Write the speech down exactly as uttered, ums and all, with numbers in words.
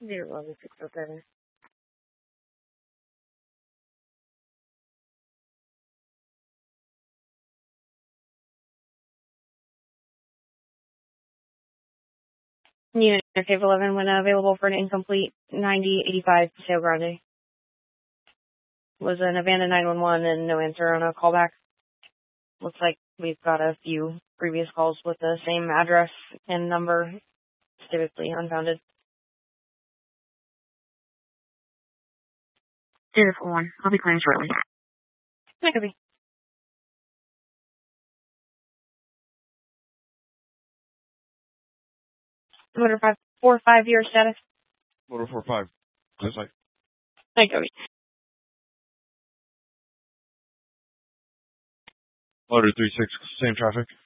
zero eleven six oh seven. Unit Cave eleven when available for an incomplete ninety eighty-five Paseo Grande. Was an abandoned nine one one and no answer on a callback. Looks like we've got a few previous calls with the same address and number. It's typically unfounded. zero four one. I'll be calling shortly. That could be. Motor five four five year status. Motor four five. Just like. That could be. Motor three six. Same traffic.